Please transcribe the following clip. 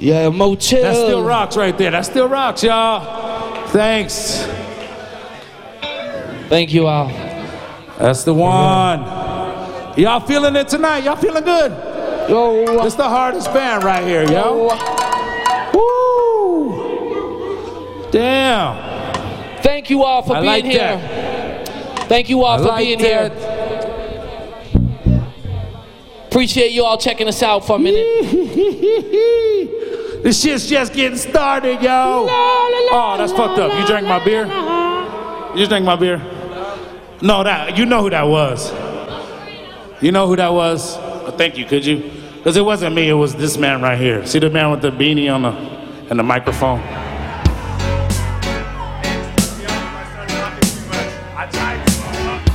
Yeah, motel. That still rocks right there. That still rocks, y'all. Thanks. Thank you all. That's the one. Y'all feeling it tonight? Y'all feeling good? Yo. It's the hardest band right here, yo. Woo. Damn. Thank you all for being like here. that. Thank you all for like being that. here. Appreciate you all checking us out for a minute. This shit's just getting started, yo. Oh, that's fucked up. You drank my beer? You just drank my beer? No, you know who that was. You know who that was? Oh, thank you, could you? Because it wasn't me, it was this man right here. See the man with the beanie on and the microphone?